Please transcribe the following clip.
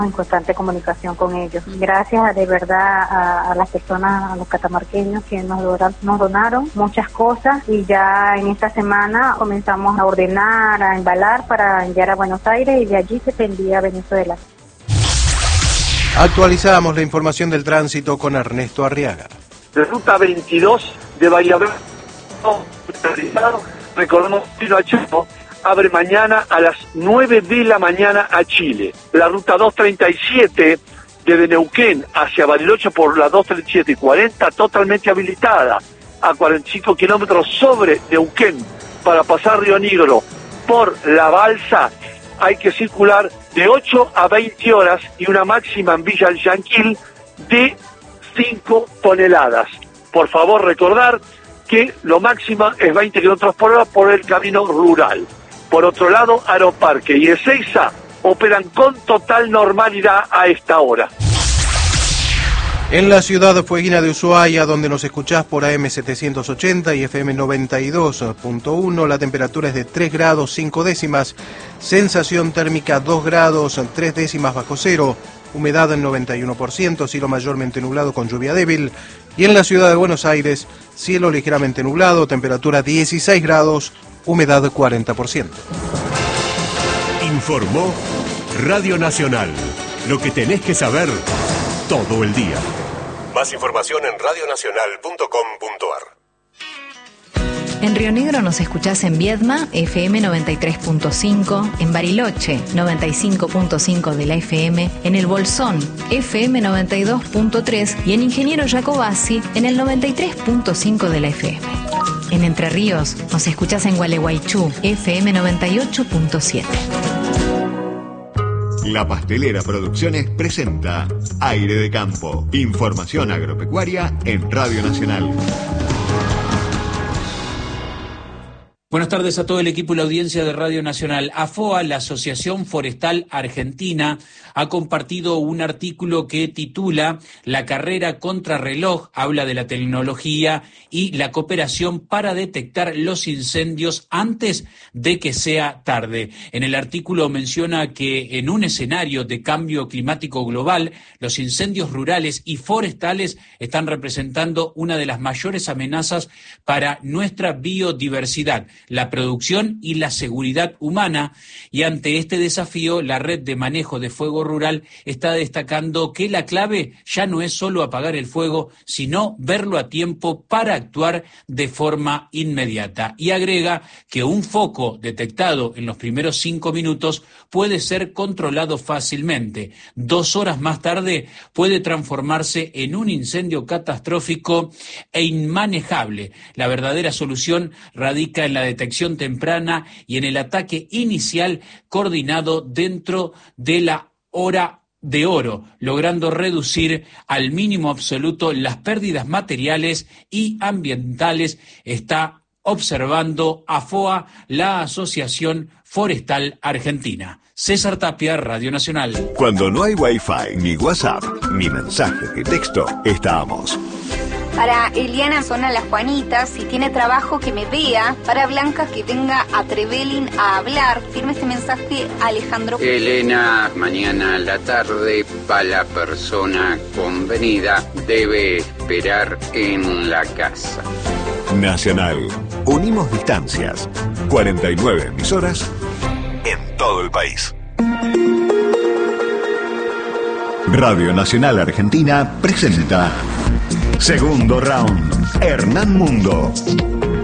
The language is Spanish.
en constante comunicación con ellos. Gracias de verdad a las personas, a los catamarqueños que nos donaron muchas cosas, y ya en esta semana comenzamos a ordenar, a embalar para enviar a Buenos Aires, y de allí se envía a Venezuela. Actualizamos la información del tránsito con Ernesto Arriaga. De ruta 22 de Bahía Blanca, recordemos que Chaco abre mañana a las 9 de la mañana a Chile. La ruta 237 de Neuquén hacia Bariloche por la 237 y 40 totalmente habilitada a 45 kilómetros sobre Neuquén para pasar Río Negro por la balsa. Hay que circular de 8 a 20 horas y una máxima en Villa del Yanquil de 5 toneladas. Por favor, recordar que lo máximo es 20 kilómetros por hora por el camino rural. Por otro lado, Aeroparque y Ezeiza operan con total normalidad a esta hora. En la ciudad fueguina de Ushuaia, donde nos escuchás por AM 780 y FM 92.1, la temperatura es de 3 grados 5 décimas, sensación térmica 2 grados 3 décimas bajo cero, humedad del 91%, cielo mayormente nublado con lluvia débil. Y en la ciudad de Buenos Aires, cielo ligeramente nublado, temperatura 16 grados, humedad 40%. Informó Radio Nacional. Lo que tenés que saber todo el día. Más información en radionacional.com.ar. En Río Negro nos escuchás en Viedma, FM 93.5, en Bariloche, 95.5 de la FM, en El Bolsón, FM 92.3 y en Ingeniero Jacobasi, en el 93.5 de la FM. En Entre Ríos nos escuchás en Gualeguaychú, FM 98.7. La Pastelera Producciones presenta Aire de Campo. Información agropecuaria en Radio Nacional. Buenas tardes a todo el equipo y la audiencia de Radio Nacional. AFOA, la Asociación Forestal Argentina, ha compartido un artículo que titula La carrera contrarreloj, habla de la tecnología y la cooperación para detectar los incendios antes de que sea tarde. En el artículo menciona que en un escenario de cambio climático global, los incendios rurales y forestales están representando una de las mayores amenazas para nuestra biodiversidad, la producción y la seguridad humana, y ante este desafío la Red de Manejo de Fuego Rural está destacando que la clave ya no es solo apagar el fuego, sino verlo a tiempo para actuar de forma inmediata. Y agrega que un foco detectado en los primeros 5 minutos puede ser controlado fácilmente. 2 horas más tarde puede transformarse en un incendio catastrófico e inmanejable. La verdadera solución radica en la detección temprana y en el ataque inicial coordinado dentro de la hora de oro, logrando reducir al mínimo absoluto las pérdidas materiales y ambientales, está observando AFOA, la Asociación Forestal Argentina. César Tapia, Radio Nacional. Cuando no hay Wi-Fi, ni WhatsApp, ni mensajes de texto, estamos. Para Eliana Zona Las Juanitas, si tiene trabajo que me vea. Para Blanca, que venga a Trevelin a hablar. Firme este mensaje, Alejandro. Elena, mañana a la tarde, para la persona convenida, debe esperar en la casa. Nacional. Unimos distancias. 49 emisoras en todo el país. Radio Nacional Argentina presenta Segundo Round. Hernán Mundo.